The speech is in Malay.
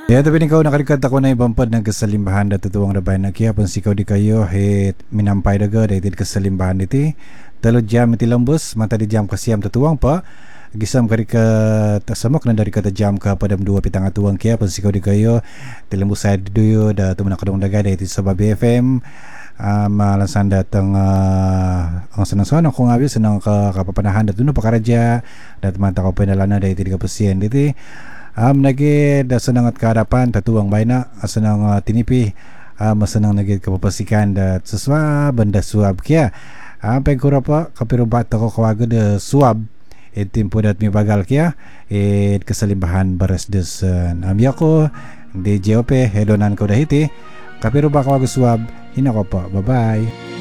Ya, tapi ni kau nak kata kau na ibang ng kasalimbahan da tutuwang rabay na kaya pun sikaw di kayo minampay daga da iti kasalimbahan iti 3 jam iti lambus mata di jam kasiyam tutuwang pa gisam kari ka tasamok na dari kata jam ka padam 2 pitang atuwang kaya pun sikaw di kayo ti lambus sa duyo da tumanak kadong daga da iti sa BFM malansan datang ang sanang-sanang kung abis sanang kapapanahan da tuno pakaraja da tumanta ko pinalana da iti kapasyen iti nagi da sanang at karapan tatuang bayna asanang tinipi masanang nagi kapapasikan da suswa banda suab kya pagkura pa kapiro bata ko kawago da suab timpo dat mi bagal kya kasalimbahan baras desan amya ko DJ Ope hedonan ko dahiti kapiro ba kawago suab hinako pa bye bye.